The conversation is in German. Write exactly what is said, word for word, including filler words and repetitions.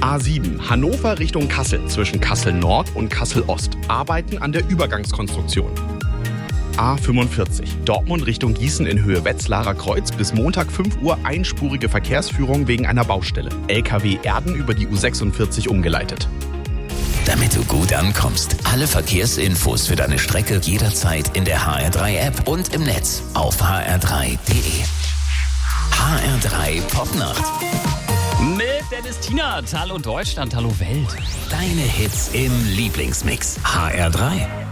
A sieben, Hannover Richtung Kassel zwischen Kassel Nord und Kassel Ost. Arbeiten an der Übergangskonstruktion. A fünfundvierzig, Dortmund Richtung Gießen in Höhe Wetzlarer Kreuz bis Montag fünf Uhr einspurige Verkehrsführung wegen einer Baustelle. L K W Erden über die U sechsundvierzig umgeleitet. Damit du gut ankommst, alle Verkehrsinfos für deine Strecke jederzeit in der H R drei App und im Netz auf h r drei punkt d e. H R drei Popnacht. Mit Dennis Tienert. Hallo Deutschland, hallo Welt. Deine Hits im Lieblingsmix. H R drei.